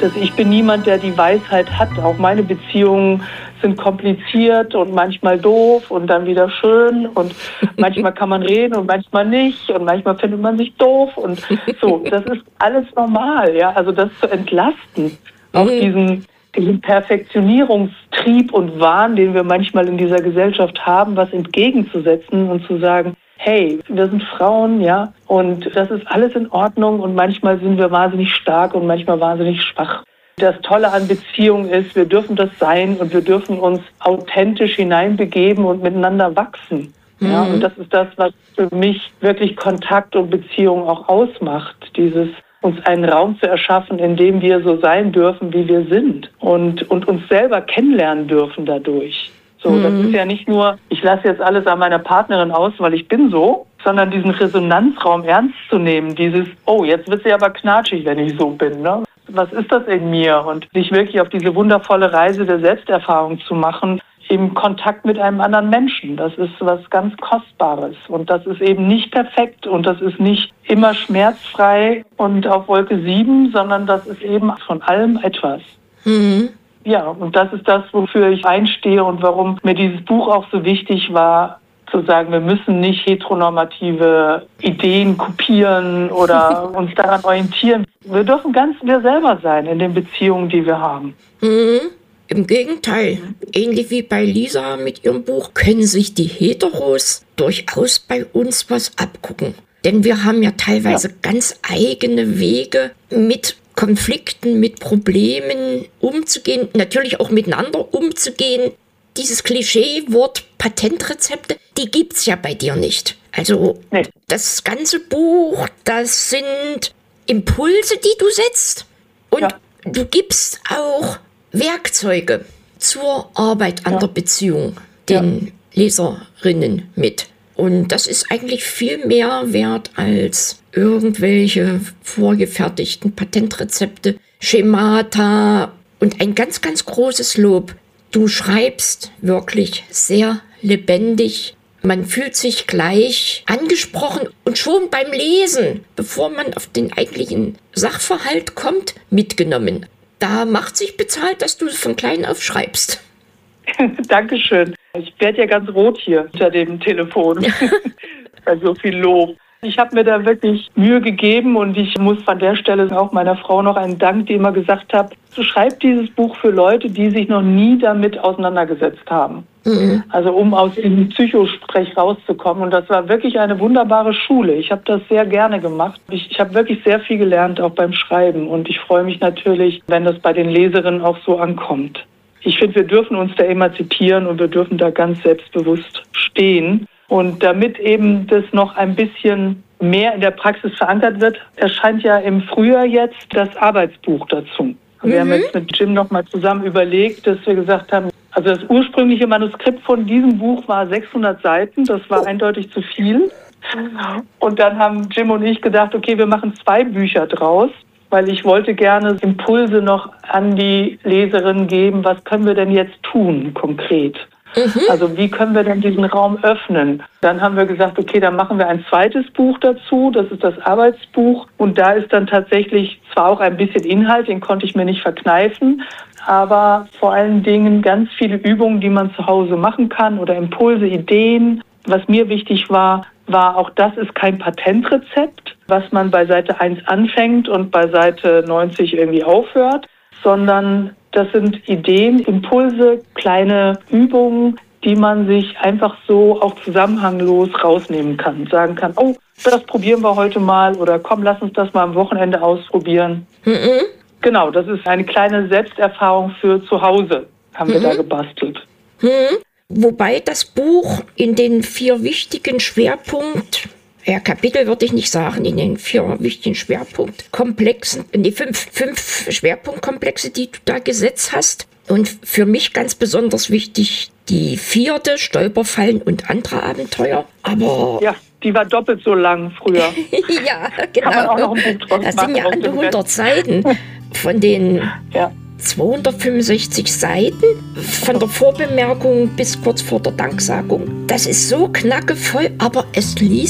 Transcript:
Ich bin niemand, der die Weisheit hat. Auch meine Beziehungen sind kompliziert und manchmal doof und dann wieder schön und manchmal kann man reden und manchmal nicht und manchmal findet man sich doof und so. Das ist alles normal, ja. Also das zu entlasten, auch diesen Perfektionierungstrieb und Wahn, den wir manchmal in dieser Gesellschaft haben, was entgegenzusetzen und zu sagen, hey, wir sind Frauen, ja, und das ist alles in Ordnung und manchmal sind wir wahnsinnig stark und manchmal wahnsinnig schwach. Das Tolle an Beziehungen ist, wir dürfen das sein und wir dürfen uns authentisch hineinbegeben und miteinander wachsen. Ja, und das ist das, was für mich wirklich Kontakt und Beziehung auch ausmacht, uns einen Raum zu erschaffen, in dem wir so sein dürfen, wie wir sind und uns selber kennenlernen dürfen dadurch. So, das ist ja nicht nur, ich lasse jetzt alles an meiner Partnerin aus, weil ich bin so, sondern diesen Resonanzraum ernst zu nehmen, oh, jetzt wird sie aber knatschig, wenn ich so bin, ne? Was ist das in mir? Und sich wirklich auf diese wundervolle Reise der Selbsterfahrung zu machen, im Kontakt mit einem anderen Menschen. Das ist was ganz Kostbares. Und das ist eben nicht perfekt und das ist nicht immer schmerzfrei und auf Wolke 7, sondern das ist eben von allem etwas. Ja, und das ist das, wofür ich einstehe und warum mir dieses Buch auch so wichtig war, zu sagen, wir müssen nicht heteronormative Ideen kopieren oder uns daran orientieren. Wir dürfen ganz wir selber sein in den Beziehungen, die wir haben. Im Gegenteil, ähnlich wie bei Lisa mit ihrem Buch, können sich die Heteros durchaus bei uns was abgucken. Denn wir haben ja teilweise ganz eigene Wege, mit Konflikten, mit Problemen umzugehen, natürlich auch miteinander umzugehen. Dieses Klischeewort Patentrezepte, die gibt's ja bei dir nicht. Also das ganze Buch, das sind Impulse, die du setzt und du gibst auch Werkzeuge zur Arbeit an der Beziehung den Leserinnen mit. Und das ist eigentlich viel mehr wert als irgendwelche vorgefertigten Patentrezepte, Schemata und ein ganz, ganz großes Lob. Du schreibst wirklich sehr lebendig. Man fühlt sich gleich angesprochen und schon beim Lesen, bevor man auf den eigentlichen Sachverhalt kommt, mitgenommen. Da macht sich bezahlt, dass du von klein auf schreibst. Dankeschön. Ich werde ja ganz rot hier hinter dem Telefon. Bei so viel Lob. Ich habe mir da wirklich Mühe gegeben und ich muss an der Stelle auch meiner Frau noch einen Dank, die immer gesagt hat, du schreibst dieses Buch für Leute, die sich noch nie damit auseinandergesetzt haben. Also um aus diesem Psychosprech rauszukommen. Und das war wirklich eine wunderbare Schule. Ich habe das sehr gerne gemacht. Ich habe wirklich sehr viel gelernt, auch beim Schreiben. Und ich freue mich natürlich, wenn das bei den Leserinnen auch so ankommt. Ich finde, wir dürfen uns da emanzipieren und wir dürfen da ganz selbstbewusst stehen. Und damit eben das noch ein bisschen mehr in der Praxis verankert wird, erscheint ja im Frühjahr jetzt das Arbeitsbuch dazu. Wir haben jetzt mit Jim nochmal zusammen überlegt, dass wir gesagt haben, also das ursprüngliche Manuskript von diesem Buch war 600 Seiten, das war eindeutig zu viel. Und dann haben Jim und ich gedacht, okay, wir machen 2 Bücher draus, weil ich wollte gerne Impulse noch an die Leserinnen geben, was können wir denn jetzt tun konkret? Also wie können wir denn diesen Raum öffnen? Dann haben wir gesagt, okay, dann machen wir ein zweites Buch dazu, das ist das Arbeitsbuch. Und da ist dann tatsächlich zwar auch ein bisschen Inhalt, den konnte ich mir nicht verkneifen, aber vor allen Dingen ganz viele Übungen, die man zu Hause machen kann oder Impulse, Ideen. Was mir wichtig war auch, das ist kein Patentrezept, was man bei Seite 1 anfängt und bei Seite 90 irgendwie aufhört, sondern das sind Ideen, Impulse, kleine Übungen, die man sich einfach so auch zusammenhanglos rausnehmen kann. Sagen kann, oh, das probieren wir heute mal oder komm, lass uns das mal am Wochenende ausprobieren. Genau, das ist eine kleine Selbsterfahrung für zu Hause, haben wir da gebastelt. Wobei das Buch in den 4 wichtigen Kapitel würde ich nicht sagen, in den 4 wichtigen Schwerpunktkomplexen, in die 5 Schwerpunktkomplexe, die du da gesetzt hast. Und für mich ganz besonders wichtig die 4. Stolperfallen und andere Abenteuer. Aber ja, die war doppelt so lang früher. Ja, genau. Kann man auch noch ein Buch draus das machen sind ja an die 100 Seiten. Von den 265 Seiten, von der Vorbemerkung bis kurz vor der Danksagung. Das ist so knackevoll, aber es liest